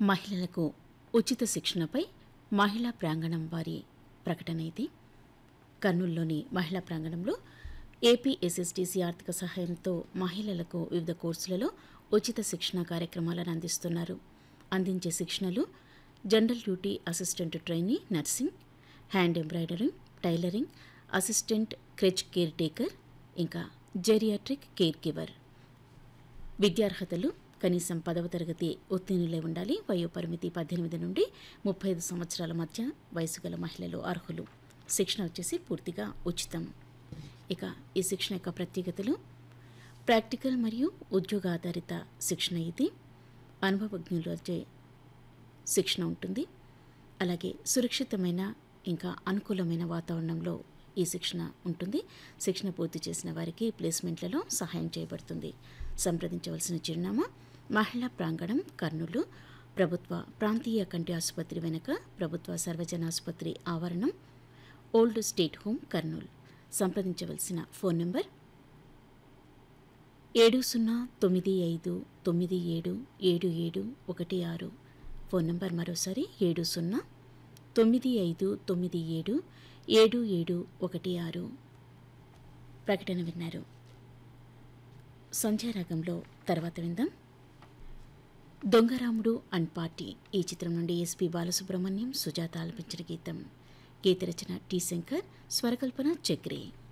మహిళలకు ఉచిత శిక్షణపై మహిళా ప్రాంగణం వారి ప్రకటన ఇది. కర్నూలులోని మహిళా ప్రాంగణంలో ఏపీ ఎస్ఎస్టీసీ ఆర్థిక సహాయంతో మహిళలకు వివిధ కోర్సులలో ఉచిత శిక్షణ కార్యక్రమాలను అందిస్తున్నారు. అందించే శిక్షణలు general duty assistant trainee nursing, hand embroidering, tailoring, assistant creche care taker, ఇంకా జెరియాట్రిక్ కేర్ గివర్. విద్యార్హతలు కనీసం 10వ తరగతి ఉత్తీర్ణులై ఉండాలి. వయోపరిమితి 18 నుండి 35 సంవత్సరాల మధ్య వయసు గల మహిళలు అర్హులు. శిక్షణ వచ్చేసి పూర్తిగా ఉచితం. ఇక ఈ శిక్షణ యొక్క ప్రత్యేకతలు: ప్రాక్టికల్ మరియు ఉద్యోగ ఆధారిత శిక్షణ ఇది. అనుభవజ్ఞులచే శిక్షణ ఉంటుంది. అలాగే సురక్షితమైన ఇంకా అనుకూలమైన వాతావరణంలో ఈ శిక్షణ ఉంటుంది. శిక్షణ పూర్తి చేసిన వారికి ప్లేస్మెంట్లలో సహాయం చేయబడుతుంది. సంప్రదించవలసిన చిరునామా: మహిళా ప్రాంగణం, కర్నూలు, ప్రభుత్వ ప్రాంతీయ కంటి ఆసుపత్రి వెనుక, ప్రభుత్వ సర్వజన ఆసుపత్రి ఆవరణం, ఓల్డ్ స్టేట్ హోమ్, కర్నూలు. సంప్రదించవలసిన ఫోన్ నంబర్ 7095977716. ఫోన్ నంబర్ మరోసారి 7095977716. ప్రకటన విన్నారు. సంధ్యారాగంలో తర్వాత విందాం దొంగరాముడు అండ్ పార్టీ. ఈ చిత్రం నుండి ఎస్పి బాలసుబ్రహ్మణ్యం, సుజాత ఆలపించిన గీతం. గీతరచన టి శంకర్, స్వరకల్పన చక్రి.